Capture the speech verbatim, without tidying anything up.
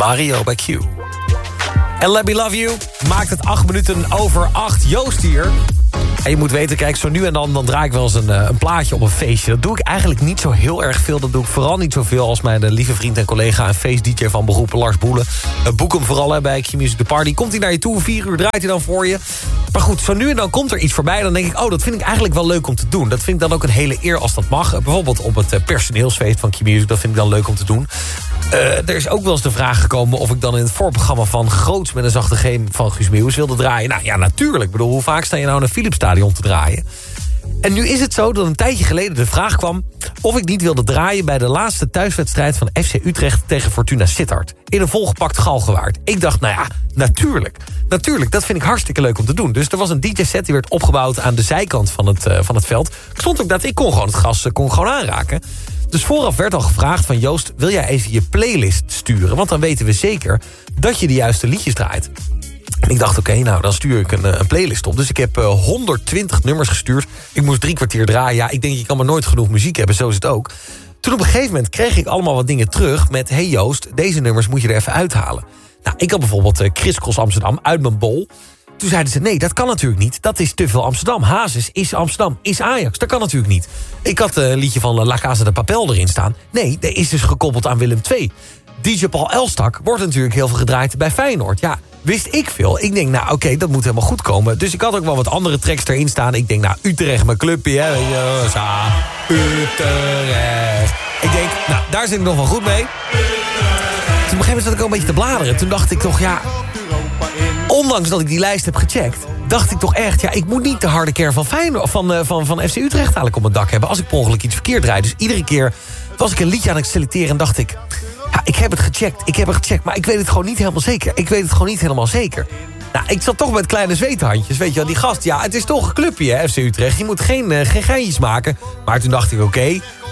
Mario bij Q. En Let Me Love You maakt het acht minuten over acht. Joost hier. En je moet weten, kijk, zo nu en dan, dan draai ik wel eens een, een plaatje op een feestje. Dat doe ik eigenlijk niet zo heel erg veel. Dat doe ik vooral niet zoveel als mijn lieve vriend en collega... en feest-D J van beroep, Lars Boelen. Uh, boek hem vooral hè, bij Q-Music The Party. Komt hij naar je toe, vier uur draait hij dan voor je. Maar goed, zo nu en dan komt er iets voorbij. Dan denk ik, oh, dat vind ik eigenlijk wel leuk om te doen. Dat vind ik dan ook een hele eer als dat mag. Uh, bijvoorbeeld op het uh, personeelsfeest van Q-Music. Dat vind ik dan leuk om te doen. Uh, er is ook wel eens de vraag gekomen of ik dan in het voorprogramma van Groots met een zachte G van Guus Meeuwis wilde draaien. Nou ja, natuurlijk. Ik bedoel, hoe vaak sta je nou in een Philipsstadion te draaien? En nu is het zo dat een tijdje geleden de vraag kwam of ik niet wilde draaien bij de laatste thuiswedstrijd van F C Utrecht tegen Fortuna Sittard. In een volgepakt Galgenwaard. Ik dacht, nou ja, natuurlijk. Natuurlijk, dat vind ik hartstikke leuk om te doen. Dus er was een D J-set die werd opgebouwd aan de zijkant van het, uh, van het veld. Ik stond ook dat ik kon gewoon het gas uh, kon gewoon aanraken. Dus vooraf werd al gevraagd van Joost, wil jij even je playlist sturen? Want dan weten we zeker dat je de juiste liedjes draait. En ik dacht, oké, okay, nou, dan stuur ik een, een playlist op. Dus ik heb uh, honderdtwintig nummers gestuurd. Ik moest drie kwartier draaien. Ja, ik denk, je kan maar nooit genoeg muziek hebben, zo is het ook. Toen op een gegeven moment kreeg ik allemaal wat dingen terug met... hey Joost, deze nummers moet je er even uithalen. Nou, ik had bijvoorbeeld uh, Chris Cross Amsterdam uit mijn bol. Toen zeiden ze, nee, dat kan natuurlijk niet. Dat is te veel Amsterdam. Hazes is Amsterdam, is Ajax. Dat kan natuurlijk niet. Ik had uh, een liedje van uh, La Casa de Papel erin staan. Nee, dat is dus gekoppeld aan Willem twee. D J Paul Elstak wordt natuurlijk heel veel gedraaid bij Feyenoord. Ja, wist ik veel. Ik denk, nou oké, okay, dat moet helemaal goed komen. Dus ik had ook wel wat andere tracks erin staan. Ik denk, nou, Utrecht, mijn clubje, hè. Ja, Utrecht. Ik denk, nou, daar zit ik nog wel goed mee. Toen op een gegeven moment zat ik ook een beetje te bladeren. Toen dacht ik toch, ja... ondanks dat ik die lijst heb gecheckt... dacht ik toch echt, ja, ik moet niet de harde kern van, Feyenoord, van, uh, van, van F C Utrecht eigenlijk op mijn dak hebben... als ik per ongeluk iets verkeerd draai. Dus iedere keer was ik een liedje aan het selecteren en dacht ik... ja, ik heb het gecheckt, ik heb het gecheckt, maar ik weet het gewoon niet helemaal zeker. Ik weet het gewoon niet helemaal zeker. Nou, ik zat toch met kleine zweethandjes, weet je wel. Die gast, ja, het is toch een clubje, hè, F C Utrecht. Je moet geen, uh, geen geintjes maken. Maar toen dacht ik, oké, okay,